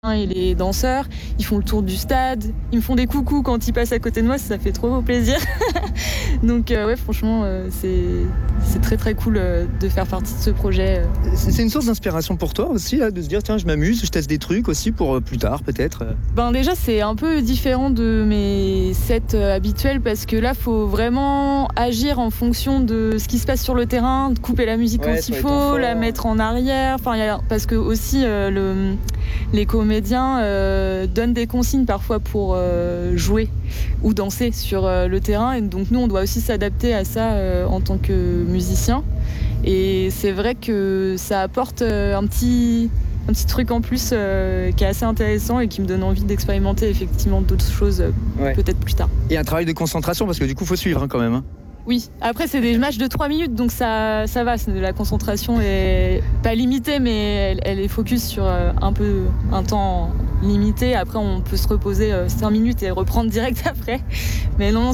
et les danseurs, ils font le tour du stade, ils me font des coucous quand ils passent à côté de moi, ça fait trop plaisir. Donc ouais, franchement, c'est très très cool de faire partie de ce projet. C'est une source d'inspiration pour toi aussi, là, de se dire tiens, je m'amuse, je teste des trucs aussi pour plus tard peut-être. Ben déjà, c'est un peu différent de mes sets habituels parce que là, faut vraiment agir en fonction de ce qui se passe sur le terrain, de couper la musique quand il faut, la mettre en arrière. Enfin, parce que aussi les comédiens donnent des consignes parfois pour jouer ou danser sur le terrain, et donc nous on doit aussi s'adapter à ça en tant que musicien, et c'est vrai que ça apporte un petit truc en plus qui est assez intéressant et qui me donne envie d'expérimenter effectivement d'autres choses peut-être plus tard. Et un travail de concentration parce que du coup faut suivre quand même. Oui, après c'est des matchs de 3 minutes, donc ça va, la concentration est pas limitée, mais elle est focus sur un temps limité. Après on peut se reposer 5 minutes et reprendre direct après. Mais non,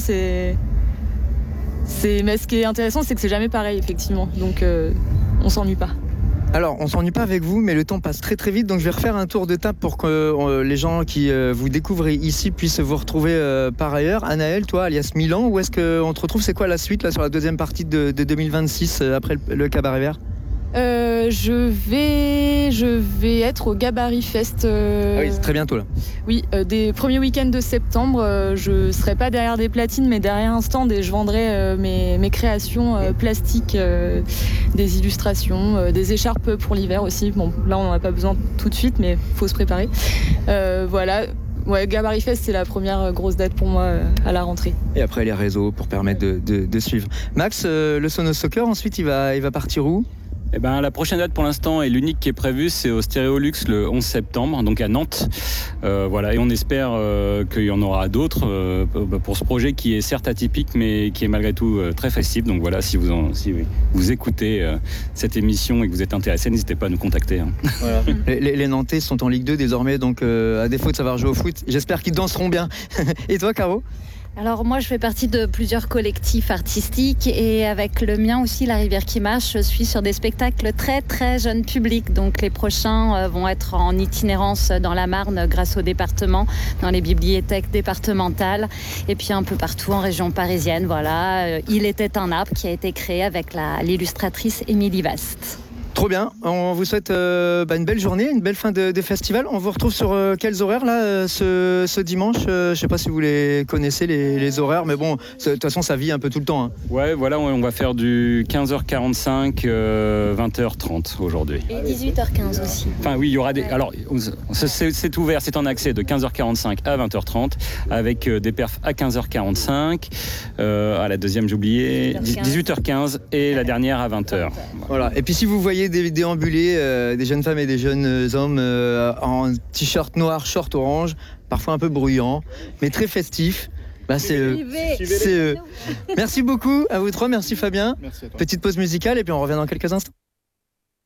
mais ce qui est intéressant, c'est que c'est jamais pareil effectivement, donc on s'ennuie pas. Alors, on s'ennuie pas avec vous, mais le temps passe très très vite, donc je vais refaire un tour de table pour que les gens qui vous découvrent ici puissent vous retrouver par ailleurs. Anaëlle, toi, alias Milan, où est-ce qu'on te retrouve? C'est quoi la suite là, sur la deuxième partie de 2026 après le Cabaret Vert? Je vais être au Gabarit Fest. Ah oui, c'est très bientôt là. Oui, des premiers week-ends de septembre. Je serai pas derrière des platines, mais derrière un stand, et je vendrai mes créations plastiques, des illustrations, des écharpes pour l'hiver aussi. Bon, là on n'en a pas besoin tout de suite, mais faut se préparer. Voilà. Ouais, Gabarit Fest, c'est la première grosse date pour moi à la rentrée. Et après les réseaux pour permettre de suivre. Max, le Sonos Soccer, ensuite il va partir où? Eh ben, la prochaine date pour l'instant et l'unique qui est prévue, c'est au Stéréolux le 11 septembre, donc à Nantes. Voilà, et on espère qu'il y en aura d'autres pour ce projet qui est certes atypique, mais qui est malgré tout très festif. Donc voilà, si vous écoutez cette émission et que vous êtes intéressé, n'hésitez pas à nous contacter. Voilà. Les Nantais sont en Ligue 2 désormais, donc à défaut de savoir jouer au foot, j'espère qu'ils danseront bien. Et toi, Caro? Alors moi, je fais partie de plusieurs collectifs artistiques, et avec le mien aussi, La Rivière qui marche, je suis sur des spectacles très très jeune public. Donc les prochains vont être en itinérance dans la Marne grâce au département, dans les bibliothèques départementales, et puis un peu partout en région parisienne. Voilà, Il était un arbre qui a été créé avec l'illustratrice Émilie Vast. Trop bien, on vous souhaite une belle journée, une belle fin de festival. On vous retrouve sur quels horaires là ce dimanche? Je sais pas si vous les connaissez les horaires, mais bon, de toute façon ça vit un peu tout le temps. Ouais, voilà, on va faire du 15h45, 20h30 aujourd'hui. Et 18h15 aussi. Enfin oui, il y aura des... Alors, c'est ouvert, c'est en accès de 15h45 à 20h30, avec des perfs à 15h45, à la deuxième j'ai oublié, 18h15 et la dernière à 20h. Voilà, et puis si vous voyez déambuler des jeunes femmes et des jeunes hommes en t-shirt noir, short orange, parfois un peu bruyant, mais très festif. C'est eux. Merci beaucoup à vous trois, merci Fabien. Merci à toi. Petite pause musicale et puis on revient dans quelques instants.